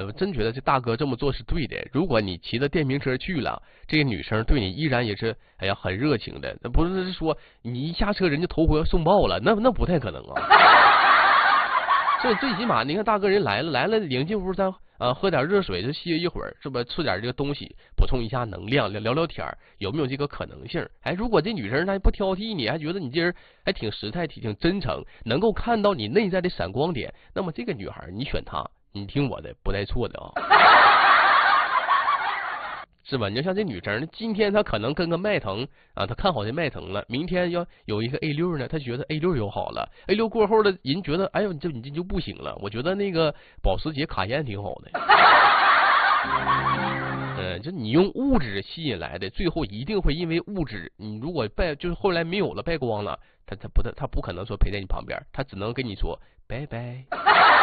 我真觉得这大哥这么做是对的。如果你骑着电瓶车去了，这个女生对你依然也是哎呀很热情的，那不是说你一下车人家头回送报了，那不太可能啊。这最起码你看大哥人来了领进屋咱喝点热水就歇一会儿，是吧？吃点这个东西补充一下能量，聊聊天，有没有这个可能性？哎，如果这女生她不挑剔你，还觉得你这人还挺实在、挺真诚，能够看到你内在的闪光点，那么这个女孩你选她，你听我的，不带错的啊。是吧？你就像这女生，今天她可能跟个迈腾啊，她看好这迈腾了，明天要有一个 A6呢，她觉得 A6又好了，A6过后的人觉得，哎呦，你这就不行了。我觉得那个保时捷卡宴挺好的。就你用物质吸引来的，最后一定会因为物质，你如果就是后来没有了，败光了，他不可能说陪在你旁边，他只能跟你说拜拜。